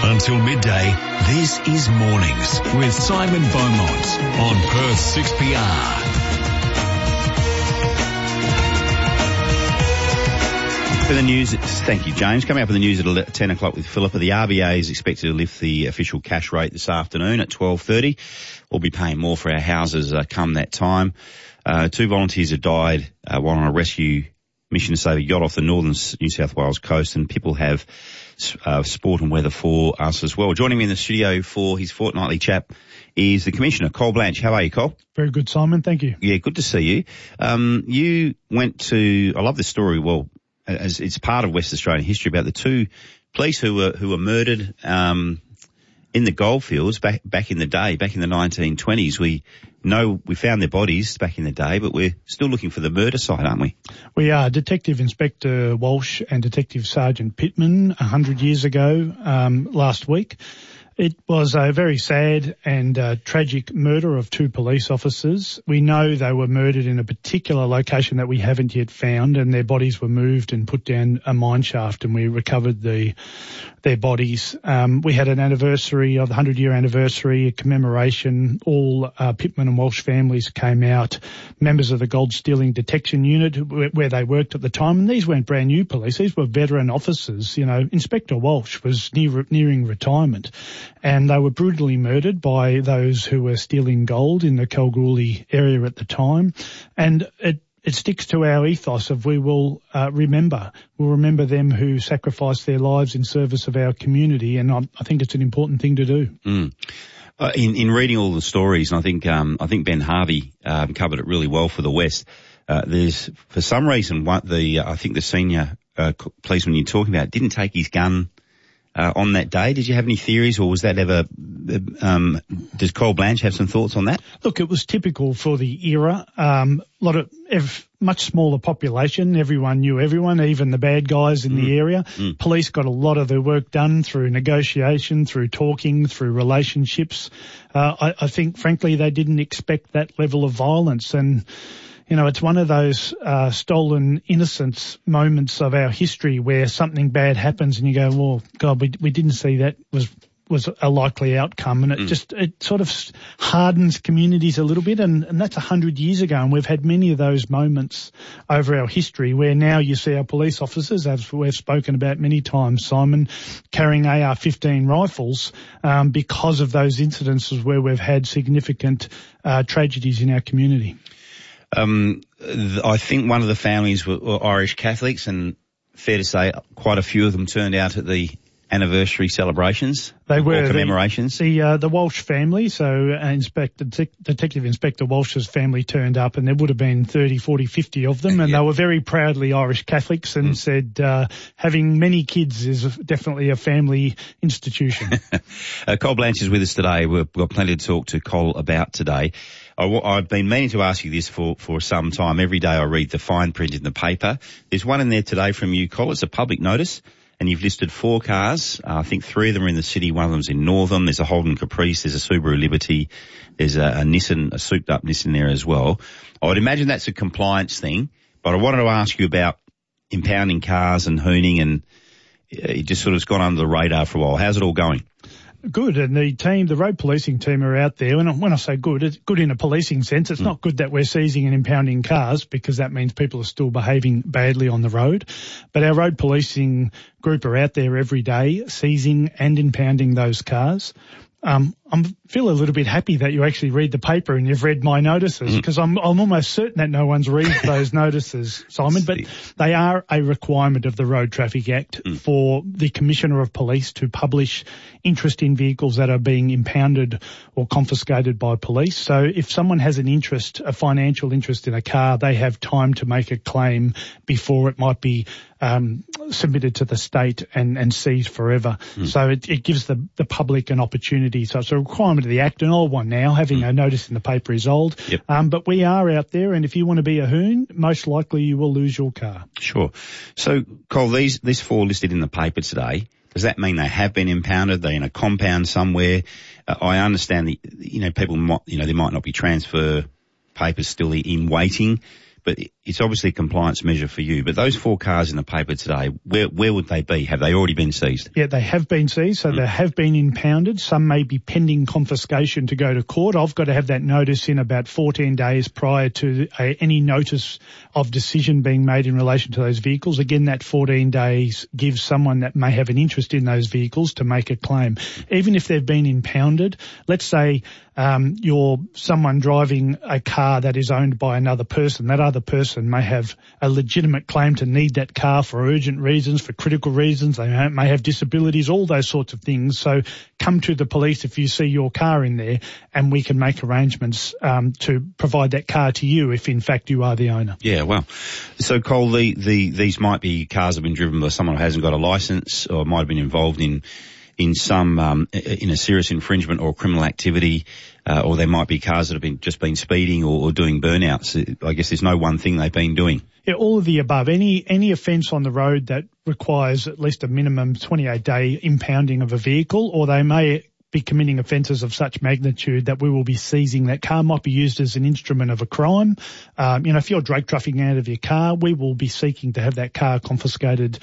Until midday, this is Mornings with Simon Beaumont on Perth 6PR. For the news, thank you, James. Coming up with the news at 10 o'clock with Philippa. The RBA is expected to lift the official cash rate this afternoon at 12:30. We'll be paying more for our houses come that time. 2 volunteers have died while on a rescue mission to save a yacht off the northern New South Wales coast, and people have sport and weather for us as well. Joining me in the studio for his fortnightly chat is the Commissioner, Col Blanch. How are you, Col? Very good, Simon. Thank you. Yeah, good to see you. You went to, I love this story, well, as it's part of West Australian history, about the 2 police who were murdered in the goldfields back in the day, back in the 1920s. We know we found their bodies back in the day, but we're still looking for the murder site, aren't we? We are. Detective Inspector Walsh and Detective Sergeant Pittman 100 years ago last week. It was a very sad and tragic murder of 2 police officers. We know they were murdered in a particular location that we haven't yet found, and their bodies were moved and put down a mine shaft, and we recovered their bodies. We had an anniversary of the 100-year anniversary, a commemoration. All Pittman and Walsh families came out, members of the Gold Stealing Detection Unit where they worked at the time, and these weren't brand new police. These were veteran officers. You know, Inspector Walsh was nearing retirement, and they were brutally murdered by those who were stealing gold in the Kalgoorlie area at the time. And it sticks to our ethos of we'll remember them who sacrificed their lives in service of our community, and I think it's an important thing to do. In reading all the stories, and I think Ben Harvey covered it really well for the West. There's, for some reason, I think the senior policeman you're talking about didn't take his gun on that day. Did you have any theories, or was that ever, does Col Blanch have some thoughts on that? Look, it was typical for the era. Much smaller population. Everyone knew everyone, even the bad guys in the area. Police got a lot of their work done through negotiation, through talking, through relationships. I think, frankly, they didn't expect that level of violence, and you know, it's one of those stolen innocence moments of our history where something bad happens and you go, well, God, we didn't see that was a likely outcome. And it sort of hardens communities a little bit. And that's 100 years ago. And we've had many of those moments over our history where now you see our police officers, as we've spoken about many times, Simon, carrying AR-15 rifles because of those incidences where we've had significant tragedies in our community. I think one of the families were Irish Catholics, and fair to say quite a few of them turned out at the anniversary celebrations. They were. Or commemorations. The Walsh family, so Detective Inspector Walsh's family turned up, and there would have been 30, 40, 50 of them, and they were very proudly Irish Catholics and said having many kids is definitely a family institution. Col Blanch is with us today. We've got plenty to talk to Col about today. I've been meaning to ask you this for some time. Every day I read the fine print in the paper. There's one in there today from you, Col. It's a public notice, and you've listed 4 cars. I think 3 of them are in the city. One of them's in Northam. There's a Holden Caprice. There's a Subaru Liberty. There's a Nissan, a souped-up Nissan there as well. I would imagine that's a compliance thing, but I wanted to ask you about impounding cars and hooning, and it just sort of has gone under the radar for a while. How's it all going? Good, and the road policing team are out there, and when I say good, it's good in a policing sense. It's not good that we're seizing and impounding cars, because that means people are still behaving badly on the road. But our road policing group are out there every day seizing and impounding those cars. I feel a little bit happy that you actually read the paper and you've read my notices, because I'm almost certain that no one's read those notices, Simon, but they are a requirement of the Road Traffic Act for the Commissioner of Police to publish interest in vehicles that are being impounded or confiscated by police. So if someone has an interest, a financial interest in a car, they have time to make a claim before it might be submitted to the state and seized forever. So it gives the public an opportunity. So it's a requirement of the Act, an old one now. Having a notice in the paper is old. But we are out there, and if you want to be a hoon, most likely you will lose your car. Sure. So, Col, these 4 listed in the paper today, does that mean they have been impounded? They're in a compound somewhere? I understand that, people might, there might not be transfer papers still in waiting, but it's obviously a compliance measure for you, but those 4 cars in the paper today, where would they be? Have they already been seized? Yeah, they have been seized, so they have been impounded. Some may be pending confiscation to go to court. I've got to have that notice in about 14 days prior to any notice of decision being made in relation to those vehicles. Again, that 14 days gives someone that may have an interest in those vehicles to make a claim. Even if they've been impounded, let's say you're someone driving a car that is owned by another person. That other person may have a legitimate claim to need that car for urgent reasons, for critical reasons. They may have disabilities, all those sorts of things. So come to the police if you see your car in there, and we can make arrangements to provide that car to you if in fact you are the owner. Yeah, well, so Cole, these might be cars that have been driven by someone who hasn't got a licence, or might have been involved in some in a serious infringement or criminal activity, or there might be cars that have just been speeding or doing burnouts. I guess there's no one thing they've been doing. Yeah, all of the above. Any offence on the road that requires at least a minimum 28-day impounding of a vehicle, or they may be committing offences of such magnitude that we will be seizing that car. Might be used as an instrument of a crime. If you're drug trafficking out of your car, we will be seeking to have that car confiscated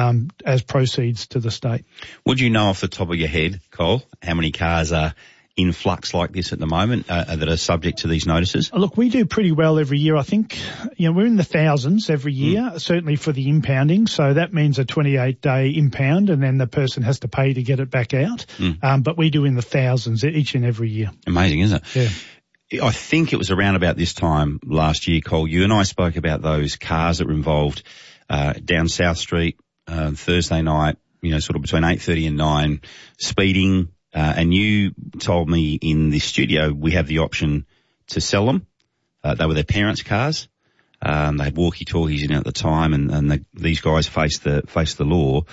as proceeds to the state. Would you know off the top of your head, Cole, how many cars are in flux like this at the moment that are subject to these notices? Look, we do pretty well every year. I think, we're in the thousands every year, certainly for the impounding. So that means a 28-day impound, and then the person has to pay to get it back out. But we do in the thousands each and every year. Amazing, isn't it? Yeah. I think it was around about this time last year, Cole, you and I spoke about those cars that were involved down South Street Thursday night, sort of between 8:30 and 9, speeding. And you told me in the studio we have the option to sell them. They were their parents' cars. They had walkie-talkies in at the time, and these guys faced the law.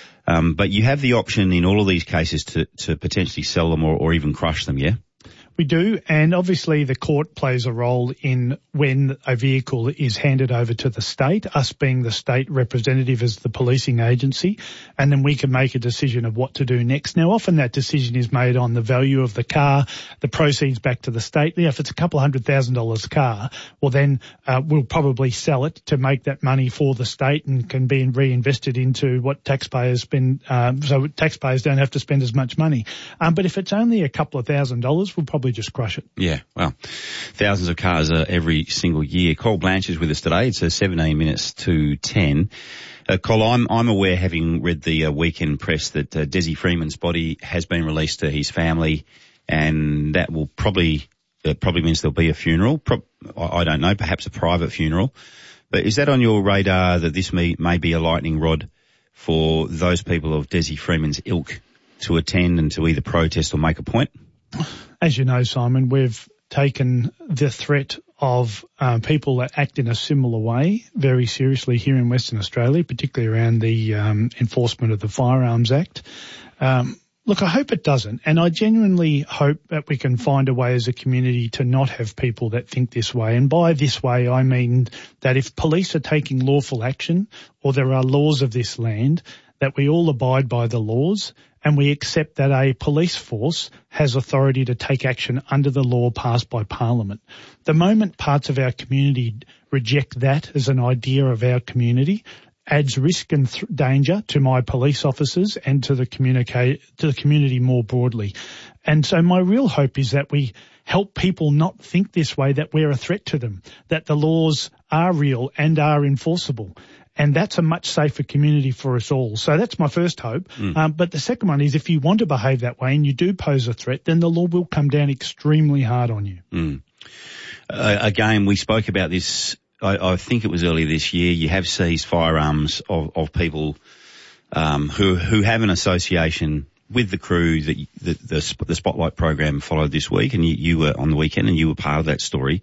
But you have the option in all of these cases to potentially sell them or even crush them, yeah? We do, and obviously the court plays a role in when a vehicle is handed over to the state, us being the state representative as the policing agency, and then we can make a decision of what to do next. Now, often that decision is made on the value of the car, the proceeds back to the state. If it's a couple $100,000 car, well then we'll probably sell it to make that money for the state and can be reinvested into what taxpayers spend, so taxpayers don't have to spend as much money. But if it's only a couple of $1,000s, we'll probably just crush it. Yeah, well, thousands of cars every single year. Cole Blanch is with us today. It's 17 minutes to 10. Cole, I'm aware, having read the weekend press, that Desi Freeman's body has been released to his family, and that will probably means there'll be a funeral. I don't know, perhaps a private funeral. But is that on your radar, that this may be a lightning rod for those people of Desi Freeman's ilk to attend and to either protest or make a point? As you know, Simon, we've taken the threat of people that act in a similar way very seriously here in Western Australia, particularly around the enforcement of the Firearms Act. Look, I hope it doesn't, and I genuinely hope that we can find a way as a community to not have people that think this way. And by this way, I mean that if police are taking lawful action, or there are laws of this land, that we all abide by the laws, and we accept that a police force has authority to take action under the law passed by Parliament. The moment parts of our community reject that as an idea of our community, adds risk and danger to my police officers and to the community more broadly. And so my real hope is that we help people not think this way, that we're a threat to them, that the laws are real and are enforceable. And that's a much safer community for us all. So that's my first hope. But the second one is, if you want to behave that way and you do pose a threat, then the law will come down extremely hard on you. Again, we spoke about this, I think it was earlier this year. You have seized firearms of people who have an association with the crew that the Spotlight program followed this week, and you were on the weekend and you were part of that story.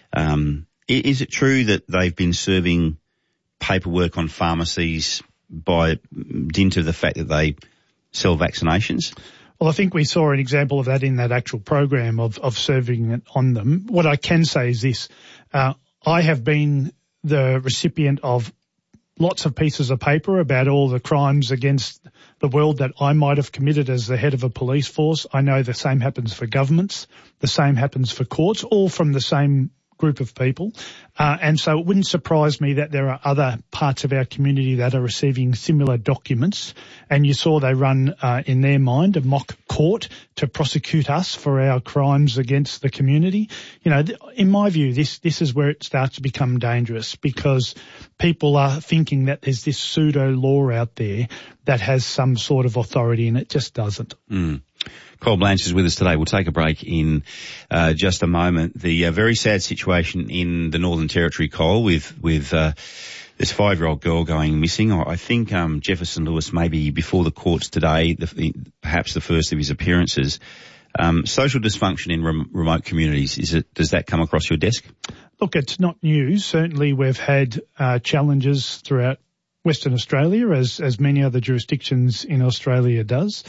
Is it true that they've been serving paperwork on pharmacies by dint of the fact that they sell vaccinations? Well, I think we saw an example of that in that actual program of serving it on them. What I can say is this. I have been the recipient of lots of pieces of paper about all the crimes against the world that I might have committed as the head of a police force. I know the same happens for governments. The same happens for courts, all from the same group of people. And so it wouldn't surprise me that there are other parts of our community that are receiving similar documents. And you saw they run, in their mind, a mock court to prosecute us for our crimes against the community. You know, in my view, this is where it starts to become dangerous, because people are thinking that there's this pseudo law out there that has some sort of authority, and it just doesn't. Cole Blanch is with us today. We'll take a break in just a moment. The very sad situation in the Northern Territory, Cole, with this 5-year-old girl going missing. I think Jefferson Lewis may be before the courts today, perhaps the first of his appearances. Social dysfunction in remote communities, does that come across your desk? Look, it's not news. Certainly we've had challenges throughout Western Australia, as many other jurisdictions in Australia does.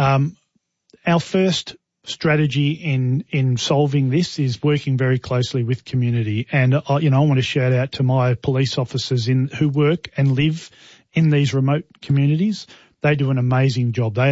Our first strategy in solving this is working very closely with community. And, I want to shout out to my police officers who work and live in these remote communities. They do an amazing job. They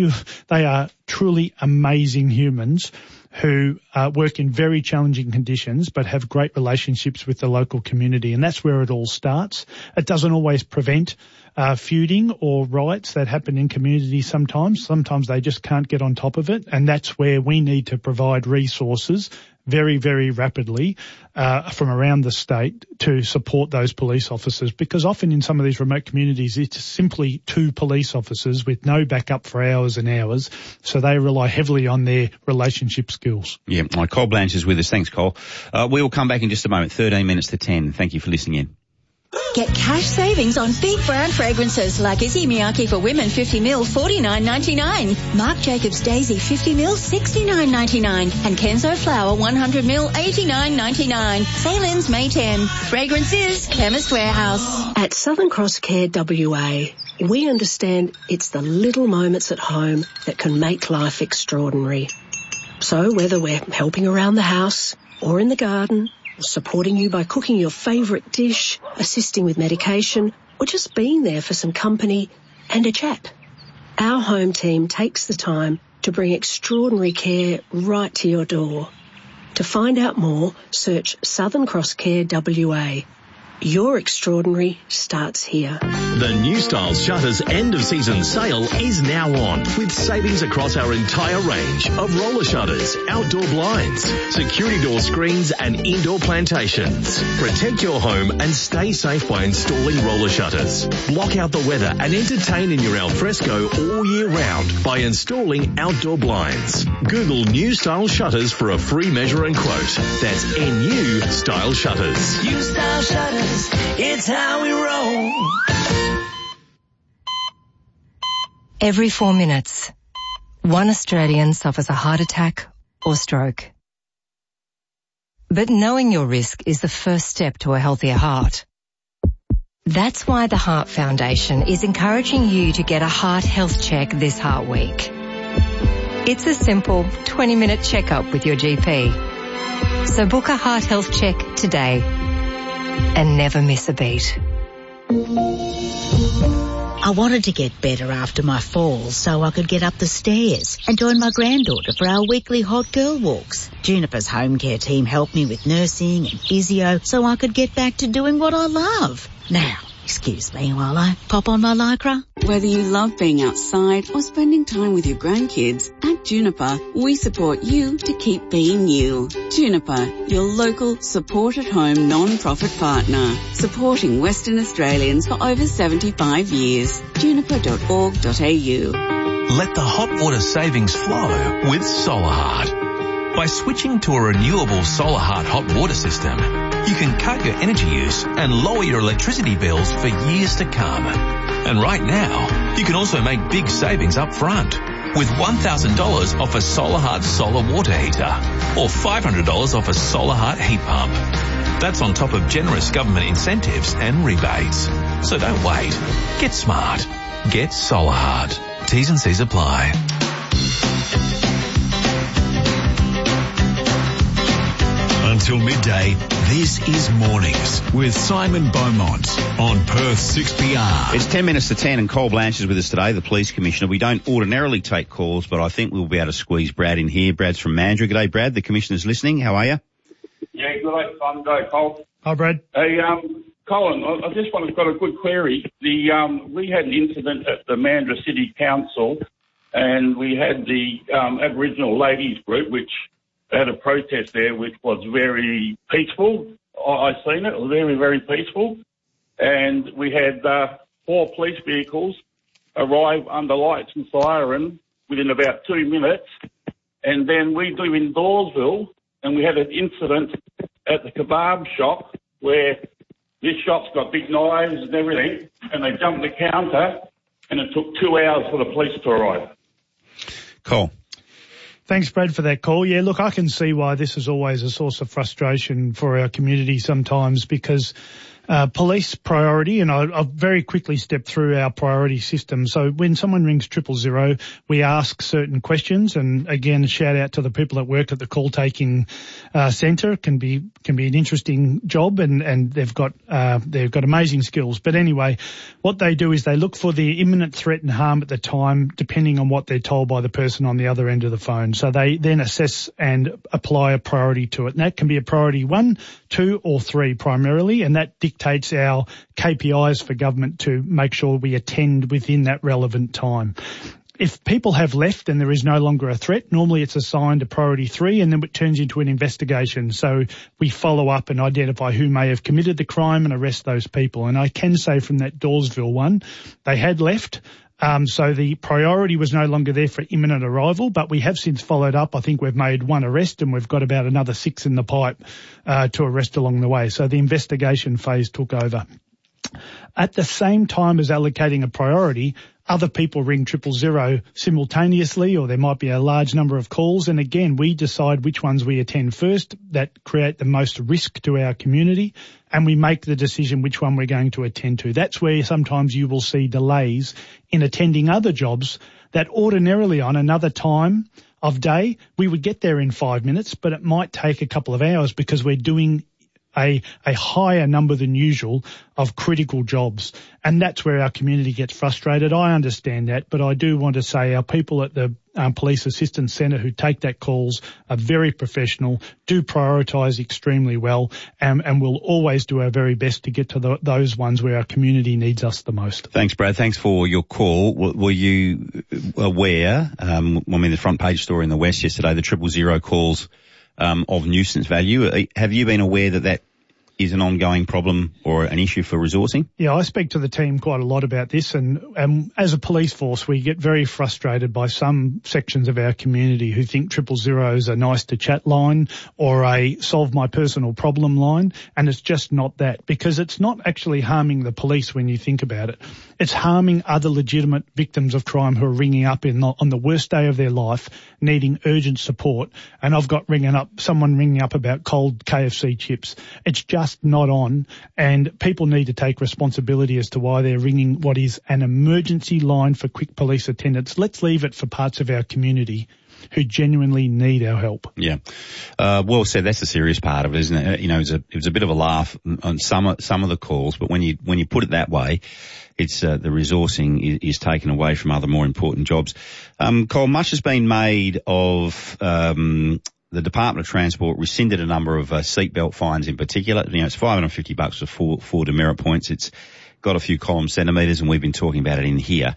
are truly amazing humans who work in very challenging conditions but have great relationships with the local community, and that's where it all starts. It doesn't always prevent feuding or riots that happen in communities sometimes. Sometimes they just can't get on top of it, and that's where we need to provide resources very, very rapidly from around the state to support those police officers, because often in some of these remote communities it's simply 2 police officers with no backup for hours and hours, so they rely heavily on their relationship skills. Yeah, Cole Blanch is with us. Thanks, Cole. We will come back in just a moment, 13 minutes to 10. Thank you for listening in. Get cash savings on big brand fragrances like Issey Miyake for women 50ml $49.99, Marc Jacobs Daisy 50ml $69.99, and Kenzo Flower 100ml $89.99. Sale ends May 10. Fragrances, Chemist Warehouse. At Southern Cross Care WA, we understand it's the little moments at home that can make life extraordinary. So whether we're helping around the house or in the garden, supporting you by cooking your favourite dish, assisting with medication, or just being there for some company and a chat, our home team takes the time to bring extraordinary care right to your door. To find out more, search Southern Cross Care WA. Your extraordinary starts here. The New Style Shutters end-of-season sale is now on, with savings across our entire range of roller shutters, outdoor blinds, security door screens and indoor plantations. Protect your home and stay safe by installing roller shutters. Block out the weather and entertain in your alfresco all year round by installing outdoor blinds. Google New Style Shutters for a free measure and quote. That's NU Style Shutters. New Style Shutters. It's how we roll. Every 4 minutes, one Australian suffers a heart attack or stroke. But knowing your risk is the first step to a healthier heart. That's why the Heart Foundation is encouraging you to get a heart health check this Heart Week. It's a simple 20-minute checkup with your GP. So book a heart health check today and never miss a beat. I wanted to get better after my fall so I could get up the stairs and join my granddaughter for our weekly hot girl walks. Juniper's home care team helped me with nursing and physio so I could get back to doing what I love. Now, excuse me while I pop on my Lycra. Whether you love being outside or spending time with your grandkids, at Juniper, we support you to keep being you. Juniper, your local support-at-home non-profit partner, supporting Western Australians for over 75 years. juniper.org.au. Let the hot water savings flow with Solarheart. By switching to a renewable Solarheart hot water system, you can cut your energy use and lower your electricity bills for years to come. And right now, you can also make big savings up front with $1,000 off a Solarheart solar water heater or $500 off a Solarheart heat pump. That's on top of generous government incentives and rebates. So don't wait. Get smart. Get Solarheart. T's and C's apply. Until midday, this is Mornings with Simon Beaumont on Perth 6PR. It's 10 minutes to 10 and Cole Blanch is with us today, the Police Commissioner. We don't ordinarily take calls, but I think we'll be able to squeeze Brad in here. Brad's from Mandurah. G'day, Brad. The Commissioner's listening. How are you? Yeah, good. today, Simon. Go, Cole. Hi, Brad. Hey, Colin, I just got a good query. We had an incident at the Mandurah City Council, and we had the Aboriginal ladies group, which had a protest there, which was very peaceful. I seen it. It was very, very peaceful. And we had 4 police vehicles arrive under lights and siren within about 2 minutes. And then we live in Dawesville, and we had an incident at the kebab shop where this shop's got big knives and everything, and they jumped the counter, and it took 2 hours for the police to arrive. Cool. Thanks, Brad, for that call. Yeah, look, I can see why this is always a source of frustration for our community sometimes, because police priority, and I'll very quickly step through our priority system. So when someone rings 000, we ask certain questions, and again, shout out to the people that work at the call taking centre. Can be an interesting job, and they've got amazing skills. But anyway, what they do is they look for the imminent threat and harm at the time, depending on what they're told by the person on the other end of the phone. So they then assess and apply a priority to it, and that can be a priority 1, 2, or 3 primarily, and that dictates our KPIs for government to make sure we attend within that relevant time. If people have left and there is no longer a threat, normally it's assigned a priority 3, and then it turns into an investigation. So we follow up and identify who may have committed the crime and arrest those people. And I can say from that Dawesville one, they had left. So the priority was no longer there for imminent arrival, but we have since followed up. I think we've made 1 arrest, and we've got about another 6 in the pipe to arrest along the way. So the investigation phase took over. At the same time as allocating a priority, other people ring 000 simultaneously, or there might be a large number of calls. And again, we decide which ones we attend first that create the most risk to our community, and we make the decision which one we're going to attend to. That's where sometimes you will see delays in attending other jobs that ordinarily on another time of day, we would get there in 5 minutes, but it might take a couple of hours because we're doing a higher number than usual of critical jobs. And that's where our community gets frustrated. I understand that, but I do want to say our people at the Police Assistance Centre who take that calls are very professional, do prioritise extremely well, and we'll always do our very best to get to those ones where our community needs us the most. Thanks, Brad. Thanks for your call. Were you aware, the front page story in the West yesterday, the 000 calls of nuisance value. Have you been aware that is an ongoing problem or an issue for resourcing? Yeah, I speak to the team quite a lot about this, and as a police force, we get very frustrated by some sections of our community who think 000 is a nice to chat line or a solve my personal problem line, and it's just not that, because it's not actually harming the police when you think about it. It's harming other legitimate victims of crime who are ringing up on the worst day of their life, needing urgent support, and I've got someone ringing up about cold KFC chips. It's just not on, and people need to take responsibility as to why they're ringing what is an emergency line for quick police attendance. Let's leave it for parts of our community who genuinely need our help. Yeah. Well said. That's the serious part of it, isn't it? It was a bit of a laugh on some of the calls, but when you put it that way, it's the resourcing is taken away from other more important jobs. Cole, much has been made of the Department of Transport rescinded a number of seatbelt fines in particular. It's $550 for 4 demerit points. It's got a few column centimetres, and we've been talking about it in here.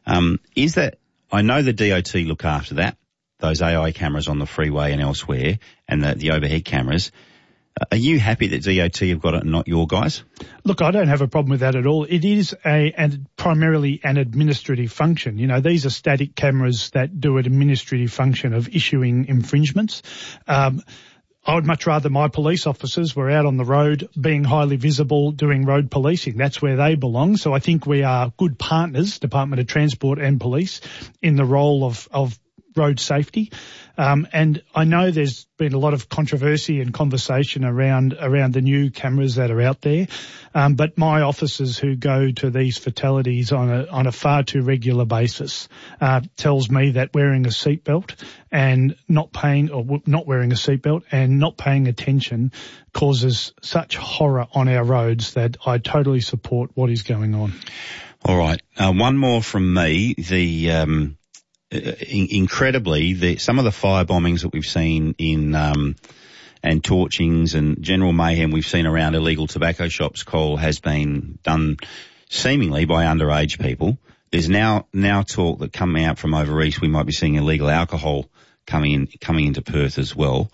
I know the DOT look after that, those AI cameras on the freeway and elsewhere, and the overhead cameras. Are you happy that DOT have got it and not your guys? Look, I don't have a problem with that at all. It is primarily an administrative function. These are static cameras that do an administrative function of issuing infringements. I would much rather my police officers were out on the road being highly visible, doing road policing. That's where they belong. So I think we are good partners, Department of Transport and police, in the role of road safety. And I know there's been a lot of controversy and conversation around the new cameras that are out there. But my officers who go to these fatalities on a far too regular basis, tells me that wearing a seatbelt and not wearing a seatbelt and not paying attention causes such horror on our roads that I totally support what is going on. All right. One more from me. Incredibly, some of the fire bombings that we've seen in and torchings and general mayhem we've seen around illegal tobacco shops, Cole, has been done seemingly by underage people. There's now talk that coming out from over east, we might be seeing illegal alcohol coming into Perth as well.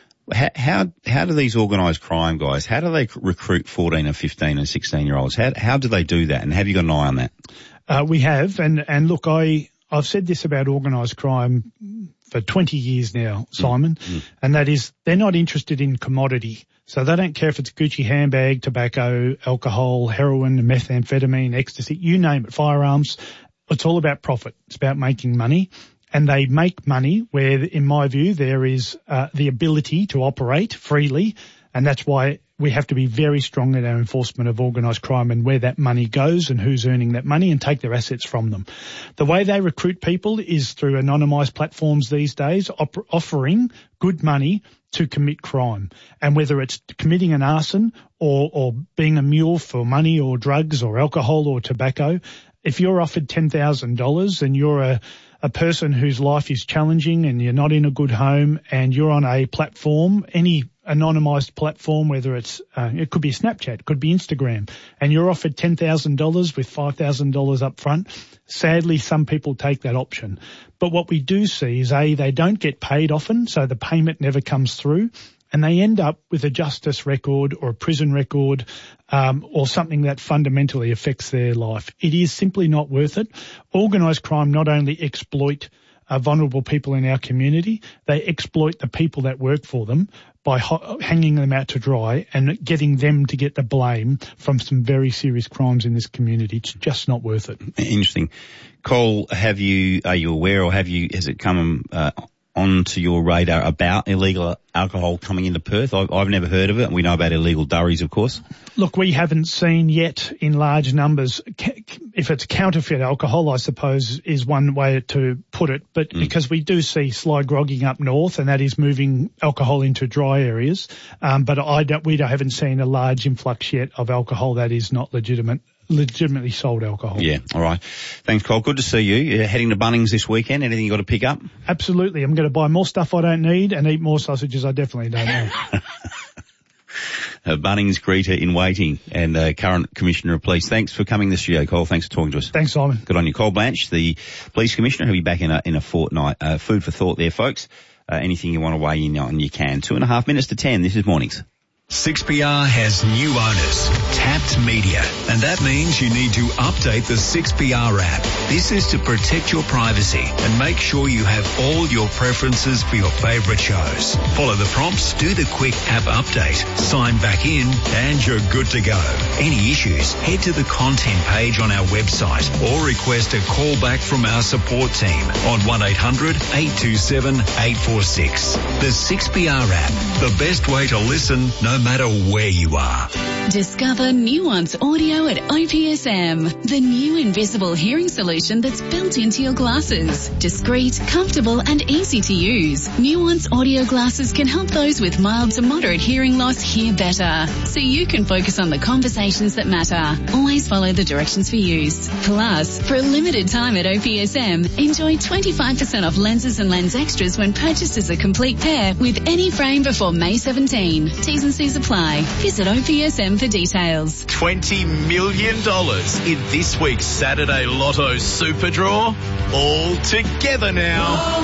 How do these organised crime guys, how do they recruit 14 and 15 and 16-year-olds? How do they do that? And have you got an eye on that? We have. And look, I've said this about organised crime for 20 years now, Simon, and that is they're not interested in commodity. So they don't care if it's Gucci handbag, tobacco, alcohol, heroin, methamphetamine, ecstasy, you name it, firearms. It's all about profit. It's about making money. And they make money where, in my view, there is the ability to operate freely, and that's why we have to be very strong in our enforcement of organised crime and where that money goes and who's earning that money and take their assets from them. The way they recruit people is through anonymised platforms these days, offering good money to commit crime. And whether it's committing an arson or being a mule for money or drugs or alcohol or tobacco, if you're offered $10,000 and you're a person whose life is challenging and you're not in a good home and you're on a platform, any anonymised platform, whether it's, it could be Snapchat, it could be Instagram, and you're offered $10,000 with $5,000 up front, sadly some people take that option. But what we do see is they don't get paid often, so the payment never comes through, and they end up with a justice record or a prison record, or something that fundamentally affects their life. It is simply not worth it. Organised crime not only exploit vulnerable people in our community, they exploit the people that work for them by hanging them out to dry and getting them to get the blame from some very serious crimes in this community. It's just not worth it. Interesting. Cole, are you aware or has it come onto your radar about illegal alcohol coming into Perth? I've never heard of it, and we know about illegal durries, of course. Look, we haven't seen yet in large numbers. If it's counterfeit alcohol, I suppose, is one way to put it, but because we do see sly grogging up north, and that is moving alcohol into dry areas, but we haven't seen a large influx yet of alcohol that is not legitimately sold alcohol. Yeah, all right. Thanks, Cole. Good to see you. You're heading to Bunnings this weekend. Anything you got to pick up? Absolutely. I'm going to buy more stuff I don't need and eat more sausages I definitely don't need. Bunnings greeter in waiting and current Commissioner of Police. Thanks for coming to the studio, Cole. Thanks for talking to us. Thanks, Simon. Good on you. Cole Blanch, the Police Commissioner, who'll be back in a fortnight. Food for thought there, folks. Anything you want to weigh in on, you can. 2.5 minutes to 10. This is Mornings. 6PR has new owners, Tapped Media, and that means you need to update the 6PR app. This is to protect your privacy and make sure you have all your preferences for your favourite shows. Follow the prompts, do the quick app update, sign back in, and you're good to go. Any issues, head to the content page on our website or request a call back from our support team on 1-800-827-846. The 6PR app, the best way to listen no matter where you are. Discover Nuance Audio at OPSM, the new invisible hearing solution that's built into your glasses. Discreet, comfortable and easy to use. Nuance Audio glasses can help those with mild to moderate hearing loss hear better, so you can focus on the conversations that matter. Always follow the directions for use. Plus, for a limited time at OPSM, enjoy 25% off lenses and lens extras when purchased as a complete pair with any frame before May 17. T's and C's apply. Visit OPSM for details. $20 million in this week's Saturday Lotto Super Draw. All together now.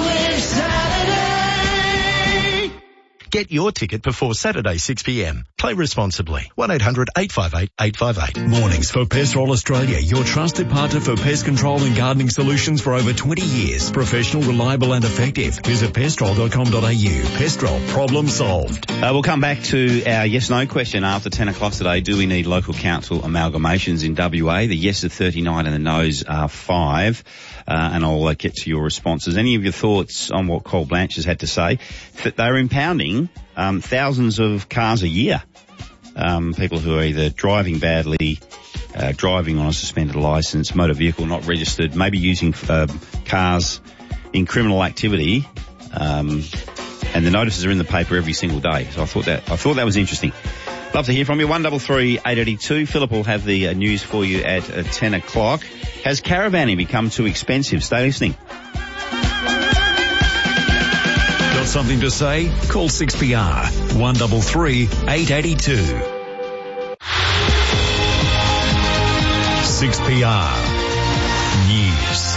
Get your ticket before Saturday 6 p.m. Play responsibly. 1-800-858-858. Mornings for Pestrol Australia, your trusted partner for pest control and gardening solutions for over 20 years. Professional, reliable and effective. Visit pestrol.com.au. Pestrol, problem solved. We'll come back to our yes-no question after 10 o'clock today. Do we need local council amalgamations in WA? The yes are 39 and the no's are 5. And I'll get to your responses. Any of your thoughts on what Cole Blanch has had to say? They're impounding thousands of cars a year. People who are either driving badly, driving on a suspended licence, motor vehicle not registered, maybe using cars in criminal activity. And the notices are in the paper every single day. So I thought that was interesting. Love to hear from you. 133 882. Philip will have the news for you at 10 o'clock. Has caravanning become too expensive? Stay listening. something to say? Call 6PR 133 882. 6PR News.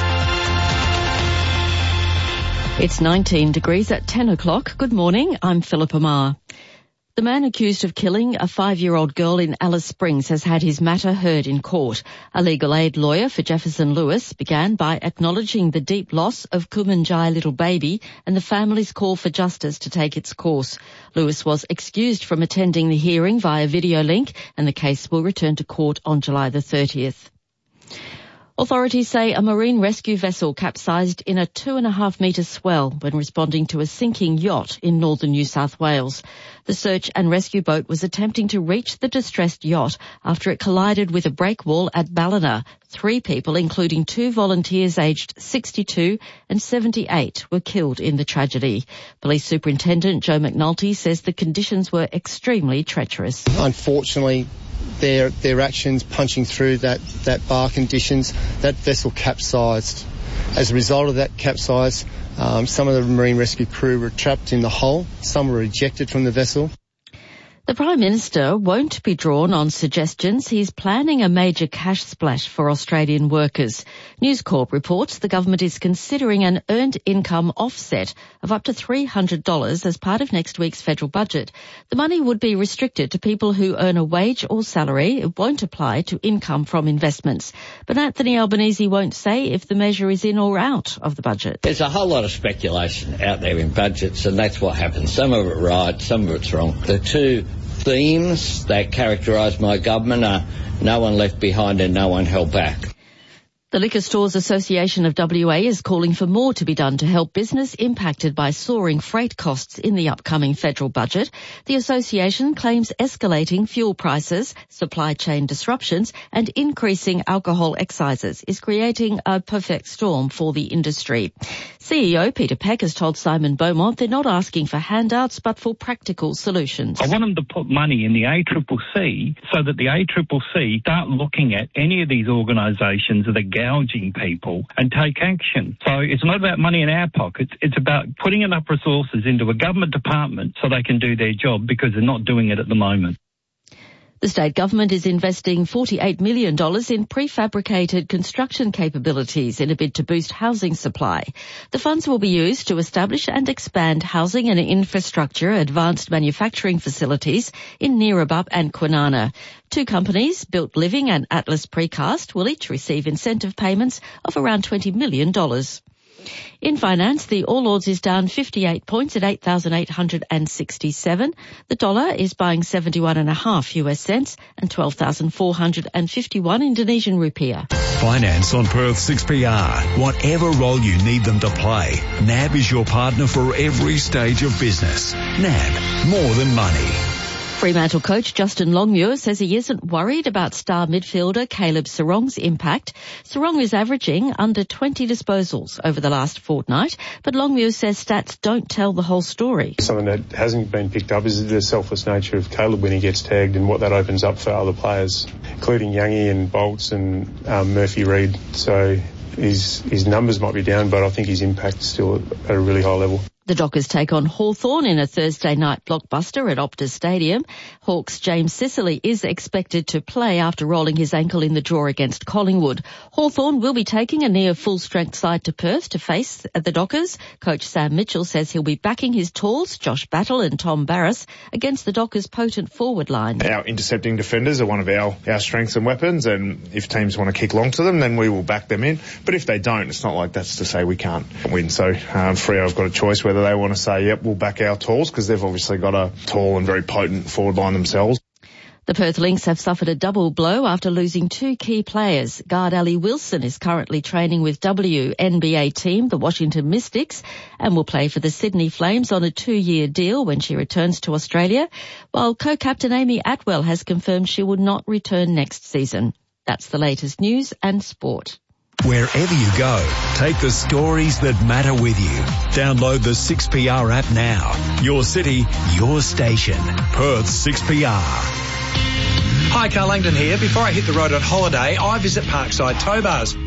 It's 19 degrees at 10 o'clock. Good morning, I'm Philippa Marr. The man accused of killing a 5-year-old girl in Alice Springs has had his matter heard in court. A legal aid lawyer for Jefferson Lewis began by acknowledging the deep loss of Kumanjai little baby and the family's call for justice to take its course. Lewis was excused from attending the hearing via video link, and the case will return to court on July the 30th. Authorities say a marine rescue vessel capsized in a 2.5-metre swell when responding to a sinking yacht in northern New South Wales. The search and rescue boat was attempting to reach the distressed yacht after it collided with a breakwall at Ballina. 3 people, including 2 volunteers aged 62 and 78, were killed in the tragedy. Police Superintendent Joe McNulty says the conditions were extremely treacherous. Unfortunately, their actions punching through that bar conditions, that vessel capsized. As a result of that capsize, some of the marine rescue crew were trapped in the hull. Some were ejected from the vessel. The Prime Minister won't be drawn on suggestions. He's planning a major cash splash for Australian workers. News Corp reports the government is considering an earned income offset of up to $300 as part of next week's federal budget. The money would be restricted to people who earn a wage or salary. It won't apply to income from investments. But Anthony Albanese won't say if the measure is in or out of the budget. There's a whole lot of speculation out there in budgets, and that's what happens. Some of it right, some of it's wrong. The two themes that characterise my government are no one left behind and no one held back. The Liquor Stores Association of WA is calling for more to be done to help business impacted by soaring freight costs in the upcoming federal budget. The association claims escalating fuel prices, supply chain disruptions and increasing alcohol excises is creating a perfect storm for the industry. CEO Peter Peck has told Simon Beaumont they're not asking for handouts but for practical solutions. I want them to put money in the ACCC so that the ACCC start looking at any of these organisations that are gouging people and take action. So it's not about money in our pockets, it's about putting enough resources into a government department so they can do their job, because they're not doing it at the moment. The state government is investing $48 million in prefabricated construction capabilities in a bid to boost housing supply. The funds will be used to establish and expand housing and infrastructure advanced manufacturing facilities in Neerabup and Kwinana. 2 companies, Built Living and Atlas Precast, will each receive incentive payments of around $20 million. In finance, the All Ords is down 58 points at 8,867. The dollar is buying 71.5 US cents and 12,451 Indonesian rupiah. Finance on Perth 6PR. Whatever role you need them to play, NAB is your partner for every stage of business. NAB, more than money. Fremantle coach Justin Longmuir says he isn't worried about star midfielder Caleb Serong's impact. Serong is averaging under 20 disposals over the last fortnight, but Longmuir says stats don't tell the whole story. Something that hasn't been picked up is the selfless nature of Caleb when he gets tagged and what that opens up for other players, including Youngie and Bolts and Murphy Reid. So his numbers might be down, but I think his impact is still at a really high level. The Dockers take on Hawthorn in a Thursday night blockbuster at Optus Stadium. Hawks' James Sicily is expected to play after rolling his ankle in the draw against Collingwood. Hawthorn will be taking a near full-strength side to Perth to face the Dockers. Coach Sam Mitchell says he'll be backing his talls, Josh Battle and Tom Barras, against the Dockers' potent forward line. Our intercepting defenders are one of our strengths and weapons, and if teams want to kick long to them, then we will back them in. But if they don't, it's not like that's to say we can't win. So Freo have got a choice whether they want to say, yep, we'll back our talls, because they've obviously got a tall and very potent forward line themselves. The Perth Lynx have suffered a double blow after losing 2 key players. Guard Ali Wilson is currently training with WNBA team, the Washington Mystics, and will play for the Sydney Flames on a 2-year deal when she returns to Australia, while co-captain Amy Atwell has confirmed she will not return next season. That's the latest news and sport. Wherever you go, take the stories that matter with you. Download the 6PR app now. Your city, your station. Perth 6PR. Hi, Carl Langdon here. Before I hit the road on holiday, I visit Parkside Tow Bars.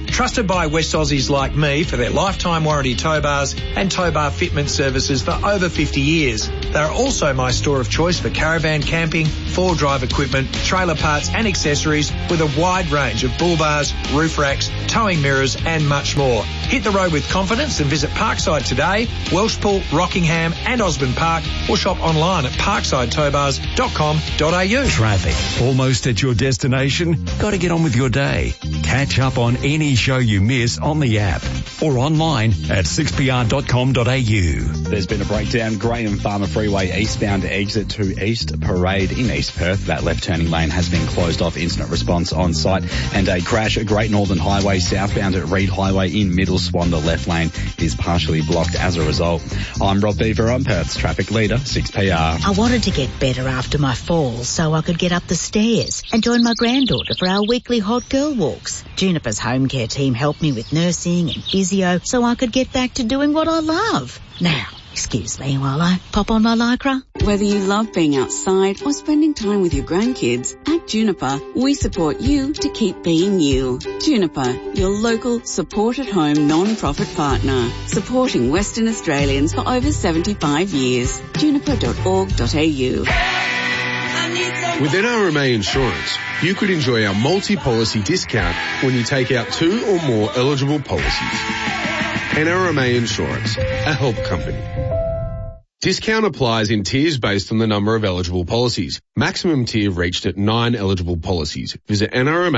Trusted by West Aussies like me for their lifetime warranty tow bars and tow bar fitment services for over 50 years. They are also my store of choice for caravan camping, four-drive equipment, trailer parts and accessories with a wide range of bull bars, roof racks, towing mirrors and much more. Hit the road with confidence and visit Parkside today, Welshpool, Rockingham and Osborne Park, or shop online at parksideTowbars.com.au. Traffic. Almost at your destination? Got to get on with your day. Catch up on any show you miss on the app or online at 6pr.com.au. There's been a breakdown. Graham Farmer Freeway eastbound exit to East Parade in East Perth. That left turning lane has been closed off. Incident response on site. And a crash at Great Northern Highway southbound at Reed Highway in Middle Swan. The left lane is partially blocked as a result. I'm Rob Beaver. I'm Perth's traffic leader, 6PR. I wanted to get better after my fall so I could get up the stairs and join my granddaughter for our weekly hot girl walks. Juniper's home care team helped me with nursing and physio so I could get back to doing what I love. Now, excuse me while I pop on my Lycra. Whether you love being outside or spending time with your grandkids, at Juniper, we support you to keep being you. Juniper, your local support-at-home non-profit partner, supporting Western Australians for over 75 years. Juniper.org.au. With NRMA Insurance, you could enjoy our multi-policy discount when you take out 2 or more eligible policies. NRMA Insurance, a help company. Discount applies in tiers based on the number of eligible policies. Maximum tier reached at 9 eligible policies. Visit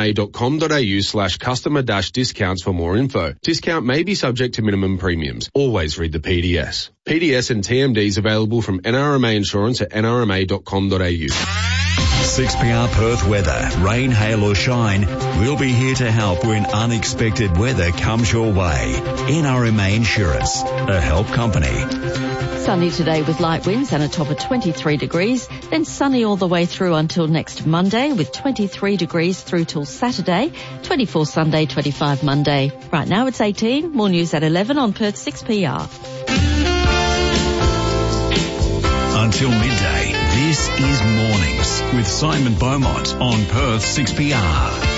nrma.com.au/customer-discounts for more info. Discount may be subject to minimum premiums. Always read the PDS. PDS and TMDs available from NRMA Insurance at nrma.com.au. 6PR Perth weather. Rain, hail or shine, we'll be here to help when unexpected weather comes your way. NRMA Insurance, a help company. Sunny today with light winds and a top of 23 degrees, then sunny all the way through until next Monday with 23 degrees through till Saturday, 24 Sunday, 25 Monday. Right now it's 18. More news at 11 on Perth 6PR. Until midday, this is Mornings with Simon Beaumont on Perth 6PR.